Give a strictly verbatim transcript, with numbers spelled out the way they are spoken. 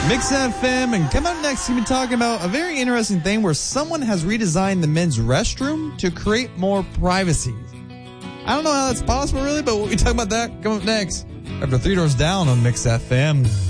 Mix F M, and come up next, we'll be talking about a very interesting thing where someone has redesigned the men's restroom to create more privacy. I don't know how that's possible, really, but we'll be talking about that coming up next after Three Doors Down on Mix F M.